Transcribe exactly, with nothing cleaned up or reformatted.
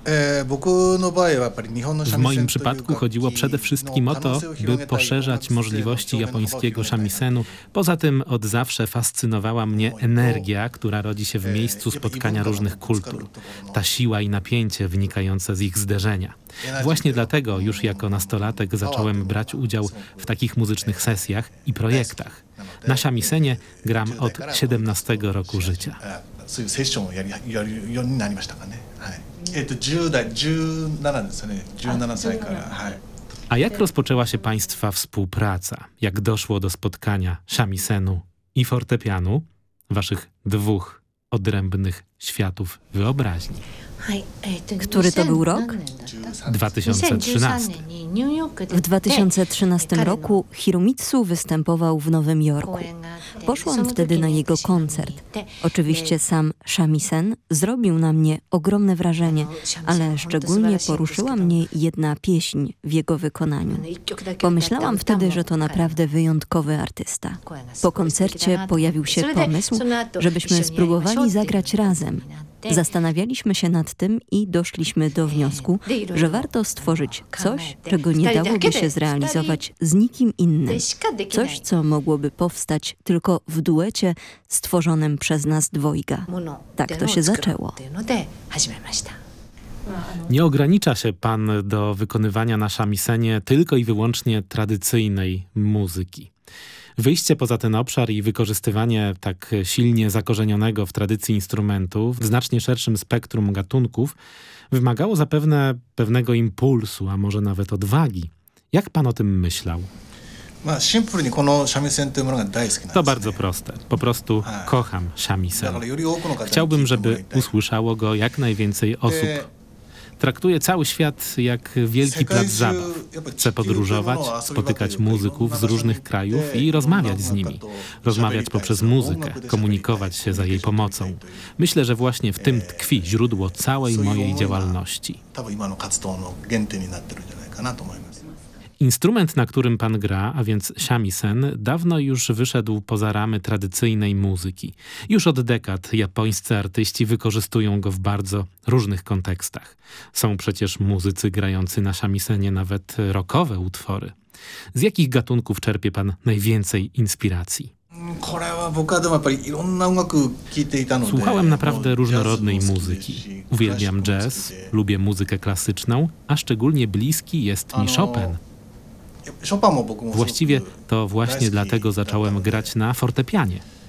W moim przypadku chodziło przede wszystkim o to, by poszerzać możliwości japońskiego shamisen-u. Poza tym od zawsze fascynowała mnie energia, która rodzi się w miejscu spotkania różnych kultur. Ta siła i napięcie wynikające z ich zderzenia. Właśnie dlatego już jako nastolatek zacząłem brać udział w takich muzycznych sesjach i projektach. Na shamisen-ie gram od siedemnastego roku życia. A jak rozpoczęła się Państwa współpraca? Jak doszło do spotkania shamisen-u i fortepianu, waszych dwóch odrębnych światów wyobraźni? Który to był rok? dwa tysiące trzynasty. W dwa tysiące trzynastym roku Hiromitsu występował w Nowym Jorku. Poszłam wtedy na jego koncert. Oczywiście sam shamisen zrobił na mnie ogromne wrażenie, ale szczególnie poruszyła mnie jedna pieśń w jego wykonaniu. Pomyślałam wtedy, że to naprawdę wyjątkowy artysta. Po koncercie pojawił się pomysł, żebyśmy spróbowali zagrać razem. Zastanawialiśmy się nad tym i doszliśmy do wniosku, że warto stworzyć coś, czego nie dałoby się zrealizować z nikim innym. Coś, co mogłoby powstać tylko w duecie stworzonym przez nas dwojga. Tak to się zaczęło. Nie ogranicza się pan do wykonywania na shamisen-ie tylko i wyłącznie tradycyjnej muzyki. Wyjście poza ten obszar i wykorzystywanie tak silnie zakorzenionego w tradycji instrumentu w znacznie szerszym spektrum gatunków wymagało zapewne pewnego impulsu, a może nawet odwagi. Jak pan o tym myślał? To bardzo proste. Po prostu kocham shamisen. Chciałbym, żeby usłyszało go jak najwięcej osób. Traktuję cały świat jak wielki plac zabaw. Chcę podróżować, spotykać muzyków z różnych krajów i rozmawiać z nimi. Rozmawiać poprzez muzykę, komunikować się za jej pomocą. Myślę, że właśnie w tym tkwi źródło całej mojej działalności. Instrument, na którym pan gra, a więc shamisen, dawno już wyszedł poza ramy tradycyjnej muzyki. Już od dekad japońscy artyści wykorzystują go w bardzo różnych kontekstach. Są przecież muzycy grający na shamisen nawet rockowe utwory. Z jakich gatunków czerpie pan najwięcej inspiracji? Słuchałem naprawdę różnorodnej muzyki. Uwielbiam jazz, lubię muzykę klasyczną, a szczególnie bliski jest mi Chopin. Właściwie to właśnie dlatego zacząłem grać na fortepianie.